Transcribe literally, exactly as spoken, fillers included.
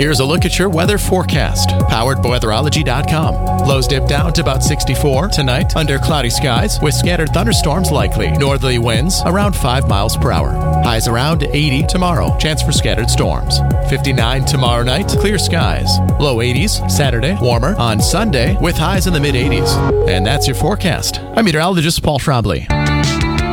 Here's a look at your weather forecast, powered by weatherology dot com. Lows dip down to about sixty-four tonight under cloudy skies with scattered thunderstorms likely. Northerly winds around five miles per hour. Highs around eighty tomorrow. Chance for scattered storms. fifty-nine tomorrow night. Clear skies. Low eighties Saturday. Warmer on Sunday with highs in the mid eighties. And that's your forecast. I'm meteorologist Paul Trombley.